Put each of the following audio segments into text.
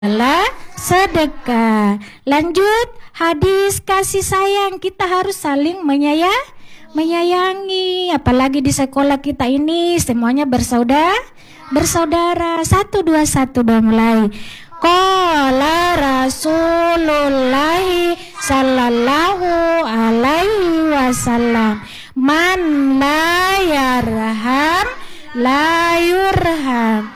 adalah sedekah. Lanjut, hadis kasih sayang, kita harus saling menyayangi. Apalagi di sekolah kita ini semuanya bersaudara. 1, 2, 1, 2 mulai. Qala Rasulullahi sallallahu alaihi wasallam, man la yarham la yurham.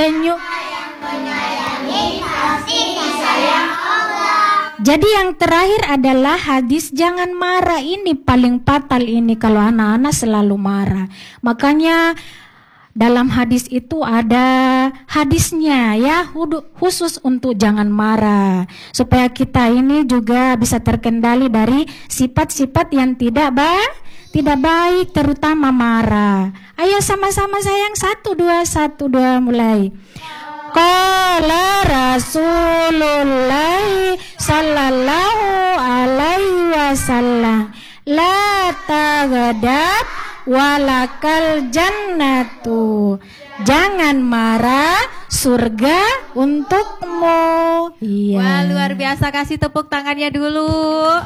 Jadi yang terakhir adalah hadis jangan marah. Ini paling fatal ini kalau anak-anak selalu marah. Makanya dalam hadis itu ada hadisnya ya, khusus untuk jangan marah, supaya kita ini juga bisa terkendali dari sifat-sifat yang tidak baik, terutama marah. Ayo sama-sama sayang, 1, 2, 1, 2 mulai. Qala Rasulullah sallallahu alaihi wasallam, la taghdab walakal jannatu. Jangan marah, surga untukmu. Iya. Wah, luar biasa, kasih tepuk tangannya dulu.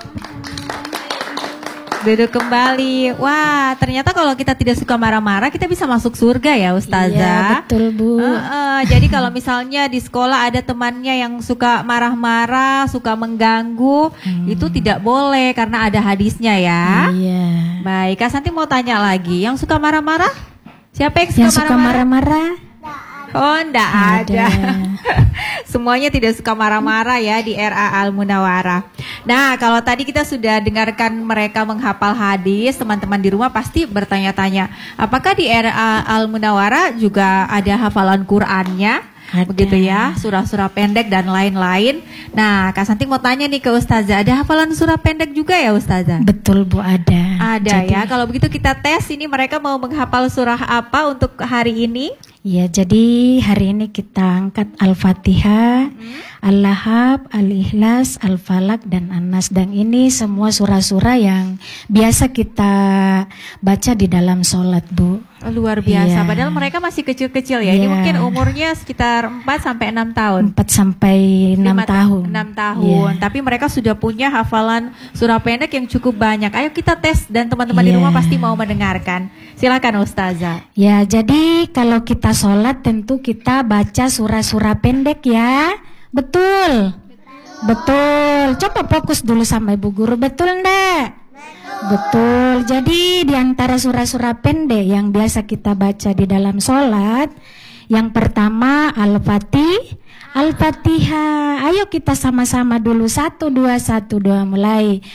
Duduk kembali. Wah, ternyata kalau kita tidak suka marah-marah, kita bisa masuk surga ya, Ustazah. Iya, betul Bu. Jadi kalau misalnya di sekolah ada temannya yang suka marah-marah, suka mengganggu, itu tidak boleh karena ada hadisnya ya. Iya. Baik, Kak Santi mau tanya lagi, yang suka marah-marah? Siapa yang suka marah-marah? Oh, enggak ada. Semuanya tidak suka marah-marah ya di RA Al Munawarah. Nah, kalau tadi kita sudah dengarkan mereka menghafal hadis, teman-teman di rumah pasti bertanya-tanya, apakah di RA Al Munawarah juga ada hafalan Qur'annya? Ada. Begitu ya, surah-surah pendek dan lain-lain. Nah, Kak Santi mau tanya nih ke Ustazah, ada hafalan surah pendek juga ya Ustazah? Betul Bu, ada. Ada ya, kalau begitu kita tes ini mereka mau menghafal surah apa untuk hari ini? Ya, jadi hari ini kita angkat Al-Fatihah, Al-Lahab, Al-Ikhlas, Al-Falak, dan An-Nas. Dan ini semua surah-surah yang biasa kita baca di dalam sholat, Bu. Oh, luar biasa, Iya. Padahal mereka masih kecil-kecil ya. Ini Iya. mungkin umurnya sekitar 4-6 tahun. 4-6 tahun. 6 tahun. Iya. Tapi mereka sudah punya hafalan surah pendek yang cukup banyak. Ayo kita tes dan teman-teman di Iya. rumah pasti mau mendengarkan. Silakan Ustazah. Ya, jadi kalau kita sholat tentu kita baca surah-surah pendek ya. Betul. Betul. Coba fokus dulu sama Ibu Guru. Betul enggak? Betul. Jadi di antara surah-surah pendek yang biasa kita baca di dalam sholat, yang pertama Al-Fatihah. Ayo kita sama-sama dulu, 1, 2, 1, 2 mulai.